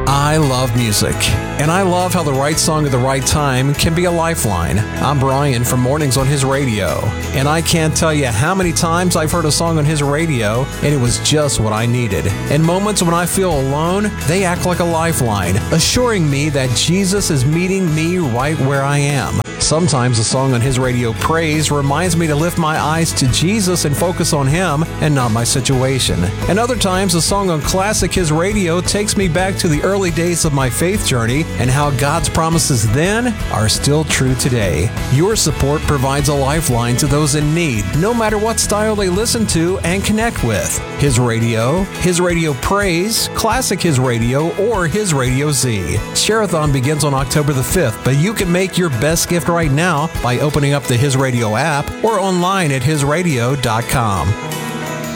I love music, and I love how the right song at the right time can be a lifeline. I'm Brian from Mornings on His Radio, and I can't tell you how many times I've heard a song on His Radio, and it was just what I needed. In moments when I feel alone, they act like a lifeline, assuring me that Jesus is meeting me right where I am. Sometimes a song on His Radio Praise reminds me to lift my eyes to Jesus and focus on Him and not my situation. And other times a song on Classic His Radio takes me back to the early days of my faith journey and how God's promises then are still true today. Your support provides a lifeline to those in need, no matter what style they listen to and connect with. His Radio Praise, Classic His Radio, or His Radio Z. Share-a-thon begins on October the 5th, but you can make your best gift right now by opening up the His Radio app or online at hisradio.com.